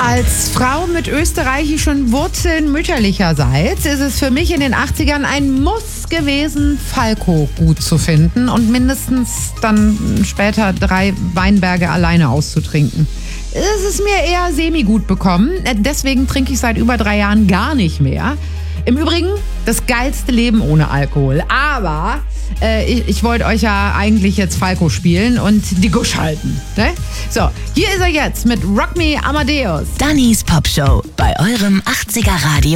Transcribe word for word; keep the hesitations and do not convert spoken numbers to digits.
Als Frau mit österreichischen Wurzeln mütterlicherseits ist es für mich in den achtzigern ein Muss gewesen, Falco gut zu finden und mindestens dann später drei Weinberge alleine auszutrinken. Es ist mir eher semi-gut bekommen, deswegen trinke ich seit über drei Jahren gar nicht mehr. Im Übrigen das geilste Leben ohne Alkohol. Aber äh, ich, ich wollte euch ja eigentlich jetzt Falco spielen und die Gusch halten. Ne? So, hier ist er jetzt mit Rock Me Amadeus. Dannys Popshow bei eurem achtziger Radio.